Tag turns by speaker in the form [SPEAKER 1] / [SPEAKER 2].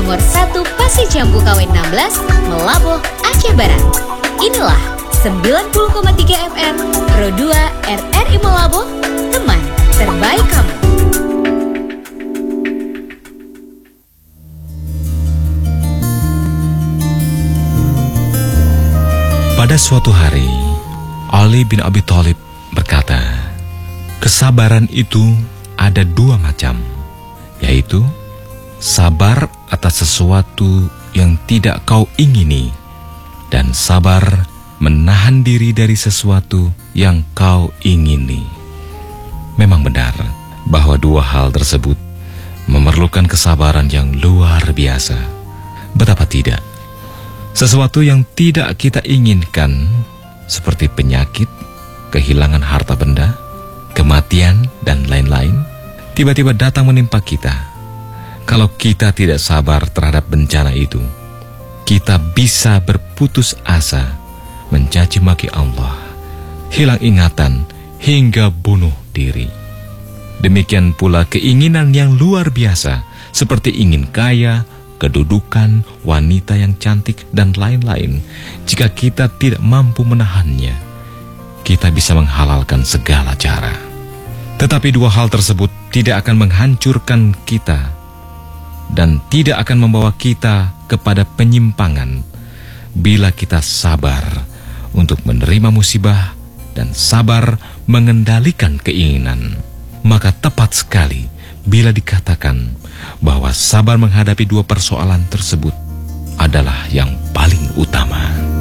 [SPEAKER 1] nomor 1 Pasir Jambu KW 16, Melaboh, Aceh Barat. Inilah 90,3 FM Pro 2 RRI Melaboh, teman terbaik kamu.
[SPEAKER 2] Pada suatu hari, Ali bin Abi Thalib berkata, kesabaran itu ada dua macam, yaitu sabar atas sesuatu yang tidak kau ingini dan sabar menahan diri dari sesuatu yang kau ingini. Memang benar bahwa dua hal tersebut memerlukan kesabaran yang luar biasa. Betapa tidak, sesuatu yang tidak kita inginkan seperti penyakit, kehilangan harta benda, kematian, dan lain-lain tiba-tiba datang menimpa kita. Kalau kita tidak sabar terhadap bencana itu, kita bisa berputus asa, mencaci maki Allah, hilang ingatan, hingga bunuh diri. Demikian pula keinginan yang luar biasa, seperti ingin kaya, kedudukan, wanita yang cantik, dan lain-lain. Jika kita tidak mampu menahannya, kita bisa menghalalkan segala cara. Tetapi dua hal tersebut tidak akan menghancurkan kita dan tidak akan membawa kita kepada penyimpangan bila kita sabar untuk menerima musibah dan sabar mengendalikan keinginan. Maka tepat sekali bila dikatakan bahwa sabar menghadapi dua persoalan tersebut adalah yang paling utama.